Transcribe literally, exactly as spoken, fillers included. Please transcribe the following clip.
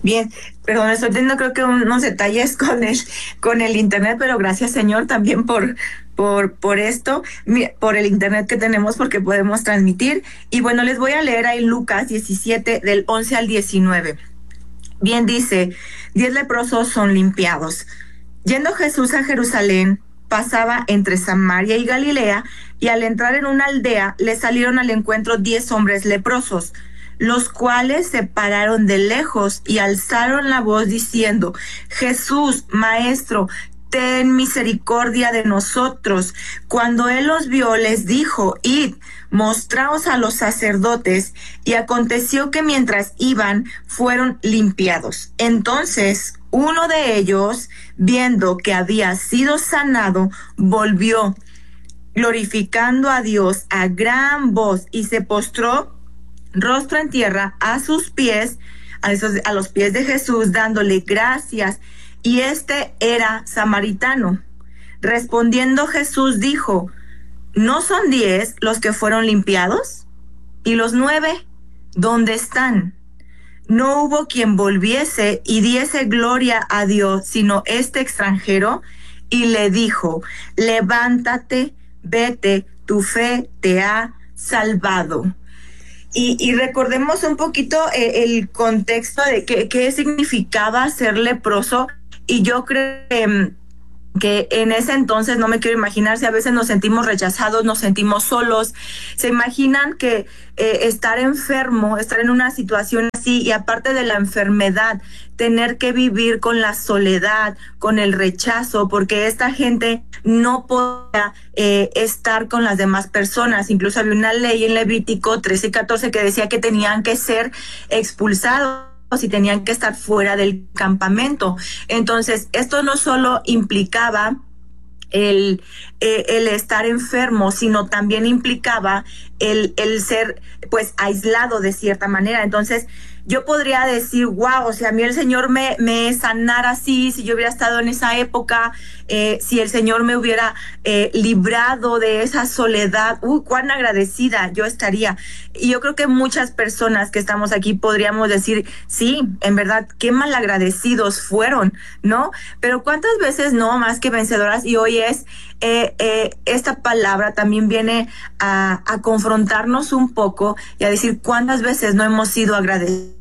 Bien, perdón, estoy teniendo creo que unos detalles con el, con el internet, pero gracias Señor también por, por, por esto, por el internet que tenemos porque podemos transmitir. Y bueno, les voy a leer ahí Lucas diecisiete del once al diecinueve. Bien dice, diez leprosos son limpiados. Yendo Jesús a Jerusalén, pasaba entre Samaria y Galilea, y al entrar en una aldea le salieron al encuentro diez hombres leprosos, los cuales se pararon de lejos y alzaron la voz diciendo, Jesús, Maestro, ten misericordia de nosotros. Cuando él los vio, les dijo, id, mostraos a los sacerdotes. Y aconteció que mientras iban, fueron limpiados. Entonces, uno de ellos, viendo que había sido sanado, volvió, glorificando a Dios a gran voz, y se postró rostro en tierra a sus pies, a, esos, a los pies de Jesús, dándole gracias. Y este era samaritano. Respondiendo Jesús dijo, ¿no son diez los que fueron limpiados? ¿Y los nueve dónde están? No hubo quien volviese y diese gloria a Dios, sino este extranjero, y le dijo, levántate, vete, tu fe te ha salvado. Y, y recordemos un poquito eh, el contexto de qué, qué significaba ser leproso. Y yo creo que, que en ese entonces, no me quiero imaginar, si a veces nos sentimos rechazados, nos sentimos solos, se imaginan que eh, estar enfermo, estar en una situación así, y aparte de la enfermedad, tener que vivir con la soledad, con el rechazo, porque esta gente no podía eh, estar con las demás personas. Incluso había una ley en Levítico trece y catorce que decía que tenían que ser expulsados y tenían que estar fuera del campamento. Entonces, esto no solo implicaba el, eh, el estar enfermo, sino también implicaba el, el ser pues aislado de cierta manera. Entonces, yo podría decir, wow, o sea, a mí el Señor me, me sanara así, si yo hubiera estado en esa época, eh, si el Señor me hubiera eh, librado de esa soledad, uy, cuán agradecida yo estaría. Y yo creo que muchas personas que estamos aquí podríamos decir, sí, en verdad, qué malagradecidos fueron, ¿no? Pero cuántas veces no, más que vencedoras, y hoy es, eh, eh, esta palabra también viene a, a confrontarnos un poco y a decir cuántas veces no hemos sido agradecidos